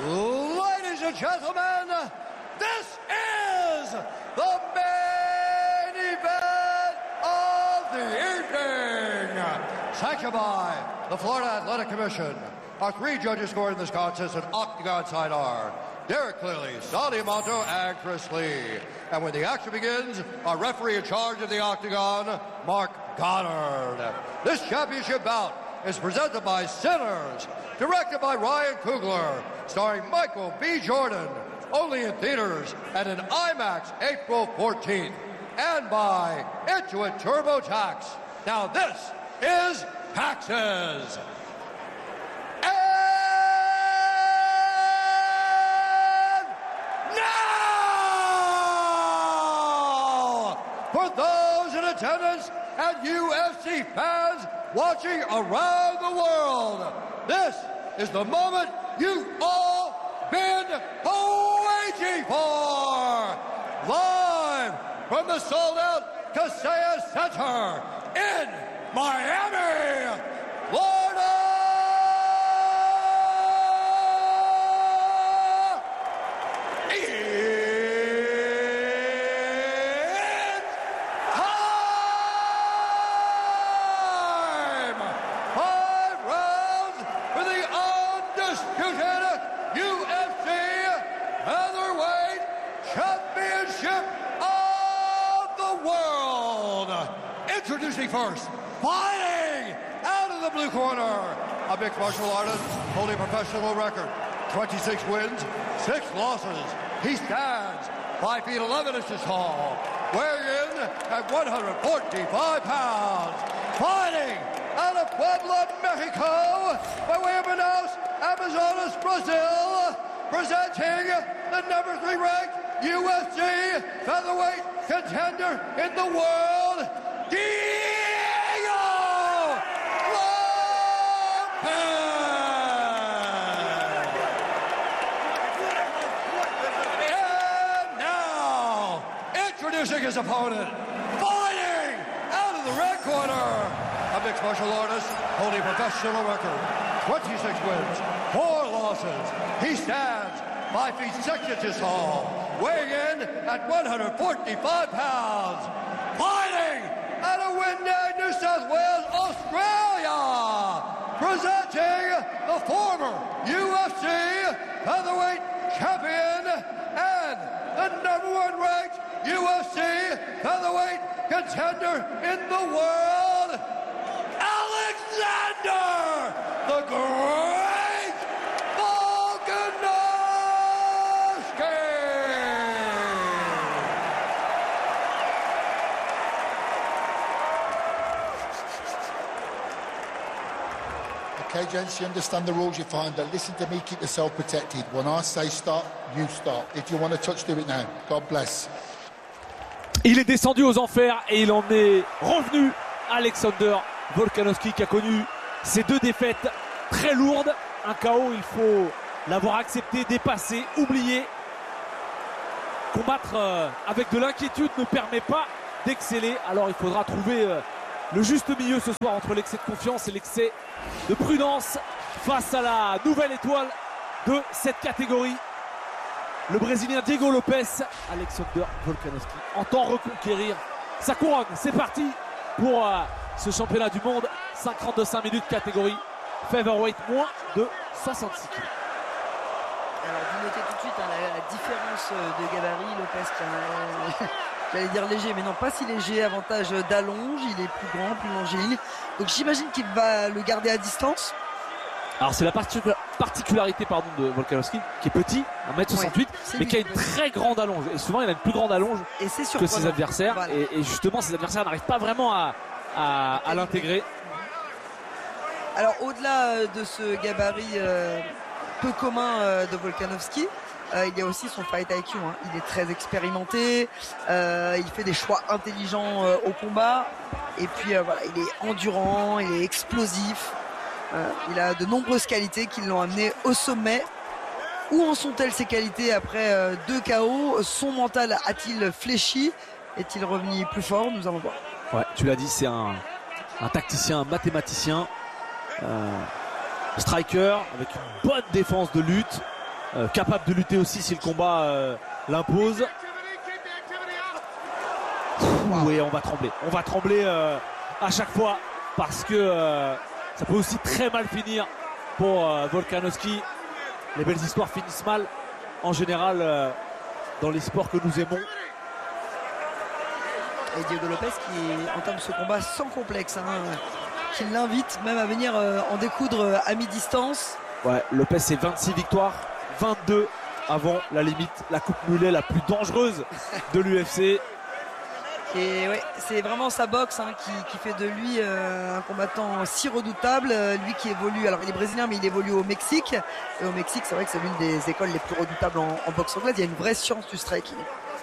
Ladies and gentlemen, this is the main event of the evening. Sanctioned by the Florida Athletic Commission. Our three judges scoring this contest at Octagon side are Derek Cleary, Sonny Monto, and Chris Lee. And when the action begins, our referee in charge of the Octagon, Mark Goddard. This championship bout is presented by Sinners, directed by Ryan Coogler, starring Michael B. Jordan, only in theaters and in IMAX April 14th, and by Intuit TurboTax. Now this is Taxes. And now, for those in attendance and UFC fans watching around the world, this is the moment you've all been waiting for. Live from the sold-out Kaseya Center in Miami, Florida. It's time! 5 rounds for the undisputed UFC Featherweight Championship of the world. Introducing first, fighting out of the blue corner, a mixed martial artist holding a professional record, 26 wins, 6 losses. He stands 5 feet 11 inches tall, weighing in at 145 pounds. Fighting out of Puebla, Mexico, by way of Manaus, Amazonas, Brazil, presenting the number 3 ranked UFC featherweight contender in the world, Diego Lopez. And now, introducing his opponent, fighting out of the red corner, a mixed martial artist holding a professional record, 26 wins, 4 losses. He stands 5 feet 6 inches tall, weighing in at 145 pounds. Fighting out of Windang, New South Wales, Australia, presenting the former UFC featherweight champion and the number 1 ranked UFC featherweight contender in the world, Alexander the Great Volkanovski. Okay, gents, you understand the rules you find, but listen to me, keep yourself protected. When I say stop, you stop. If you want to touch, do it now. God bless. Il est descendu aux enfers et il en est revenu. Alexander Volkanovski qui a connu ces 2 défaites très lourdes. Un KO, il faut l'avoir accepté, dépassé, oublié. Combattre avec de l'inquiétude ne permet pas d'exceller. Alors il faudra trouver le juste milieu ce soir entre l'excès de confiance et l'excès de prudence face à la nouvelle étoile de cette catégorie. Le Brésilien Diego Lopez. Alexander Volkanovski entend reconquérir sa couronne. C'est parti pour ce championnat du monde. 5 rounds de 5 minutes, catégorie featherweight, moins de 66 kg. Alors vous notez tout de suite la différence de gabarit. Lopez qui a, j'allais dire léger, mais non pas si léger, avantage d'allonge, il est plus grand, plus longiligne. Donc j'imagine qu'il va le garder à distance. Alors c'est la particularité de Volkanovski, qui est petit, 1m68, ouais, mais qui a une très grande allonge. Et souvent il a une plus grande allonge que ses adversaires. Voilà. Et justement ses adversaires n'arrivent pas vraiment à l'intégrer. Alors au-delà de ce gabarit peu commun de Volkanovski, il y a aussi son fight IQ, hein. Il est très expérimenté, il fait des choix intelligents au combat, et puis voilà, il est endurant, il est explosif, il a de nombreuses qualités qui l'ont amené au sommet. Où en sont-elles ces qualités après 2 KO? Son mental a-t-il fléchi? Est-il revenu plus fort? Nous allons voir. Ouais, tu l'as dit, c'est un tacticien, un mathématicien, striker avec une bonne défense de lutte. capable de lutter aussi si le combat l'impose. Oui, on va trembler à chaque fois parce que ça peut aussi très mal finir pour Volkanovski. Les belles histoires finissent mal en général dans les sports que nous aimons. Et Diego Lopez qui entame ce combat sans complexe, qui l'invite même à venir en découdre à mi-distance. Ouais, Lopez c'est 26 victoires, 22 avant la limite, la coupe mulet la plus dangereuse de l'UFC. Et ouais, c'est vraiment sa boxe qui fait de lui un combattant si redoutable. Lui qui évolue, alors il est brésilien mais il évolue au Mexique. Et au Mexique, c'est vrai que c'est l'une des écoles les plus redoutables en boxe anglaise. Il y a une vraie science du striking.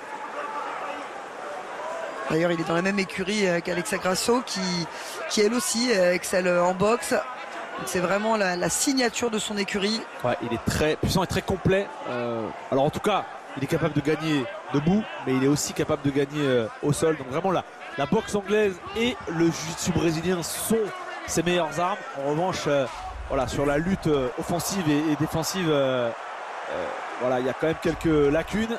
D'ailleurs, il est dans la même écurie qu'Alexa Grasso qui elle aussi excelle en boxe. Donc c'est vraiment la signature de son écurie. Ouais, il est très puissant et très complet. Alors en tout cas, il est capable de gagner debout, mais il est aussi capable de gagner au sol. Donc vraiment la boxe anglaise et le jiu-jitsu brésilien sont ses meilleures armes. En revanche, voilà, sur la lutte offensive et défensive, voilà, il y a quand même quelques lacunes.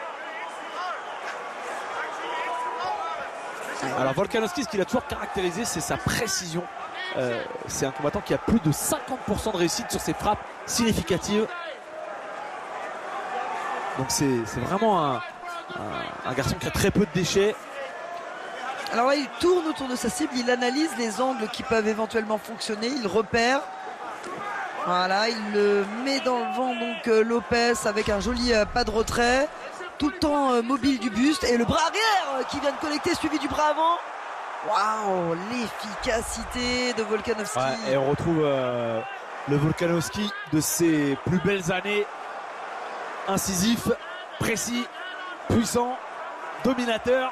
Alors Volkanovski, ce qu'il a toujours caractérisé, c'est sa précision. C'est un combattant qui a plus de 50% de réussite sur ses frappes significatives. Donc c'est vraiment un garçon qui a très peu de déchets. Alors là, il tourne autour de sa cible, il analyse les angles qui peuvent éventuellement fonctionner, il repère. Voilà, il le met dans le vent, donc Lopez avec un joli pas de retrait. Tout le temps mobile du buste et le bras arrière qui vient de connecter suivi du bras avant. Waouh, l'efficacité de Volkanovski. Ouais, et on retrouve le Volkanovski de ses plus belles années. Incisif, précis, puissant, dominateur.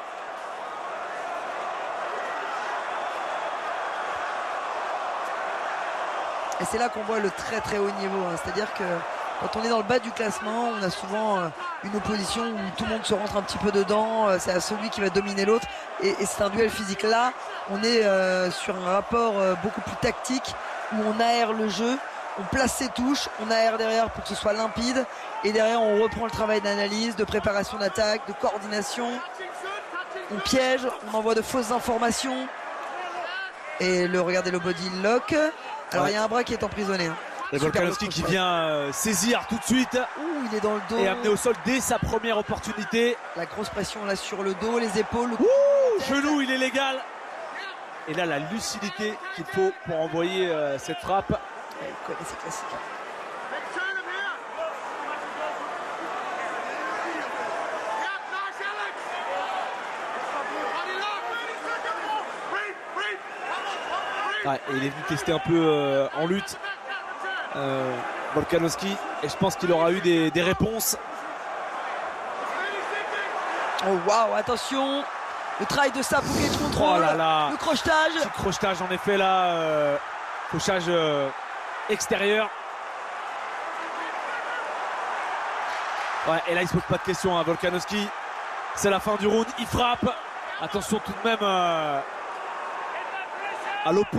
Et c'est là qu'on voit le très très haut niveau. C'est-à-dire que quand on est dans le bas du classement, on a souvent une opposition où tout le monde se rentre un petit peu dedans. C'est à celui qui va dominer l'autre. Et c'est un duel physique. Là, on est sur un rapport beaucoup plus tactique où on aère le jeu. On place ses touches, on aère derrière pour que ce soit limpide. Et derrière, on reprend le travail d'analyse, de préparation d'attaque, de coordination. On piège, on envoie de fausses informations. Et regardez le body lock. Alors, il y a un bras qui est emprisonné. Et Volkanovski qui vient saisir tout de suite. Il est dans le dos. Et amené au sol dès sa première opportunité. La grosse pression là sur le dos, les épaules. Genou, il est légal. Et là, la lucidité qu'il faut pour envoyer cette frappe. Il connaît ses classiques. Ouais, et il est venu tester un peu en lutte Volkanovski, et je pense qu'il aura eu des réponses. Oh waouh, attention, le travail de Sapo qui est contrôle, le crochetage. Petit crochetage en effet là, crochetage extérieur. Ouais, et là il se pose pas de questions, Volkanovski. C'est la fin du round, il frappe. Attention tout de même à l'opposé.